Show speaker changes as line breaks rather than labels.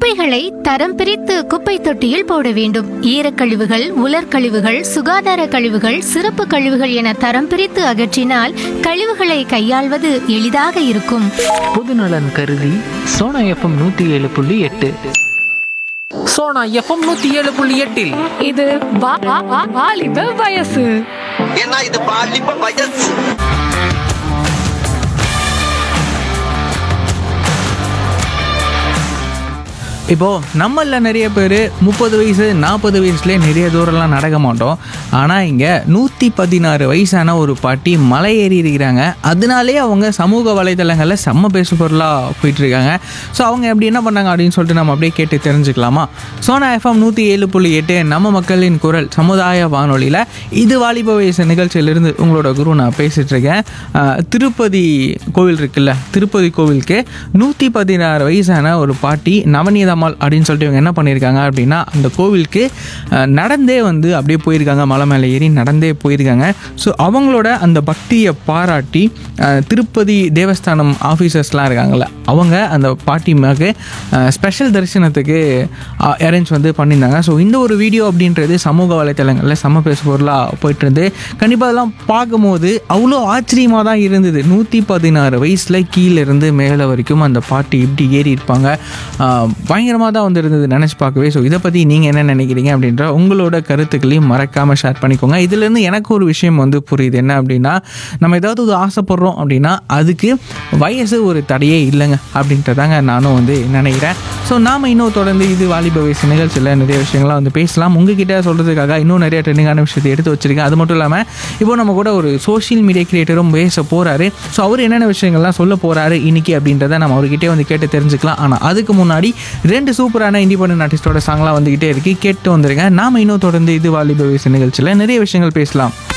குப்பைகளை தரம் பிரித்து குப்பை தொட்டியில் போட வேண்டும். ஈரக்கழிவுகள், உலர்கழிவுகள், சுகாதார கழிவுகள், சிறப்பு கழிவுகள் என தரம் பிரித்து அகற்றினால் கழிவுகளை கையாள்வது எளிதாக இருக்கும்.
பொதுநலன் கருதி சோனா எஃப்எம் 107.8. சோனா எஃப்எம் 107.8
இது வாலிப வயசு.
ஏன்னா இது பாலிப்ப வயசு.
இப்போது நம்மளில் நிறைய பேர் 30 வயசு 40 வயசுலேயே நிறைய தூரம்லாம் நடக்க மாட்டோம். ஆனால் இங்கே 116 வயசான ஒரு பாட்டி மலை ஏறி இருக்கிறாங்க. அதனாலே அவங்க சமூக வலைதளங்களில் செம்ம பேசு பொருளாக போயிட்டுருக்காங்க. ஸோ அவங்க எப்படி என்ன பண்ணாங்க அப்படின்னு சொல்லிட்டு நம்ம அப்படியே கேட்டு தெரிஞ்சுக்கலாமா? சோனா எஃப்எம் 107.8 நம்ம மக்களின் குரல் சமுதாய வானொலியில் இது வாலிப வயசு நிகழ்ச்சியிலிருந்து உங்களோட குரு நான் பேசிகிட்ருக்கேன். திருப்பதி கோவில் இருக்குல்ல, திருப்பதி கோவிலுக்கு 116 வயசான ஒரு பாட்டி நவநீதா அப்படின்னு சொல்லிட்டு இவங்க என்ன பண்ணியிருக்காங்க அப்படின்னா, அந்த கோவிலுக்கு நடந்தே வந்து அப்படியே போயிருக்காங்க. மலை மேலே ஏறி நடந்தே போயிருக்காங்க. ஸோ அவங்களோட அந்த பக்தியை பாராட்டி திருப்பதி தேவஸ்தானம் ஆஃபீஸர்ஸ்லாம் இருக்காங்கள்ல, அவங்க அந்த பாட்டிமாக ஸ்பெஷல் தரிசனத்துக்கு அரேஞ்ச் வந்து பண்ணியிருந்தாங்க. ஸோ இந்த ஒரு வீடியோ அப்படின்றது சமூக வலைத்தளங்களில் செம்ம பேசு பொருளாக போயிட்டு இருந்து கண்டிப்பாக அதெல்லாம் பார்க்கும்போது அவ்வளோ ஆச்சரியமாக தான் இருந்தது. 116 வயசில் கீழே இருந்து மேலே வரைக்கும் அந்த பாட்டி இப்படி ஏறி இருப்பாங்க. பயங்கரமாக தான் வந்து இருந்தது நினச்சி பார்க்கவே. ஸோ இதை பற்றி நீங்கள் என்ன நினைக்கிறீங்க அப்படின்ற உங்களோட கருத்துக்களையும் மறக்காமல் ஷேர் பண்ணிக்கோங்க. இதுலேருந்து எனக்கு ஒரு விஷயம் வந்து புரியுது. என்ன அப்படின்னா, நம்ம ஏதாவது ஒரு ஆசைப்படுறோம் அப்படின்னா அதுக்கு வயசு ஒரு தடையே இல்லைங்க அப்படின்றதாங்க நானும் வந்து நினைக்கிறேன். ஸோ நாம் இன்னும் தொடர்ந்து இது வாலிப வயசு நிகழ்ச்சியில் நிறைய விஷயங்கள்லாம் வந்து பேசலாம். உங்ககிட்ட சொல்கிறதுக்காக இன்னும் நிறைய ட்ரெண்டிங்கான விஷயத்தை எடுத்து வச்சுருக்கேன். அது மட்டும் இல்லாமல் இப்போ நம்ம கூட ஒரு சோஷியல் மீடியா கிரியேட்டரும் பேச போகிறாரு. ஸோ அவர் என்னென்ன விஷயங்கள்லாம் சொல்ல போகிறாரு இன்றைக்கி அப்படின்றத நம்ம அவர்கிட்டே வந்து கேட்டு தெரிஞ்சுக்கலாம். ஆனால் அதுக்கு முன்னாடி 2 சூப்பரான இண்டிபெண்டன்ட் ஆர்டிஸ்டோட சாங்லாம் வந்துகிட்டே இருக்கு, கேட்டு வந்துருங்க. நாம இன்னும் தொடர்ந்து இது வாலிப வயசு நிகழ்ச்சியில் நிறைய விஷயங்கள் பேசலாம்.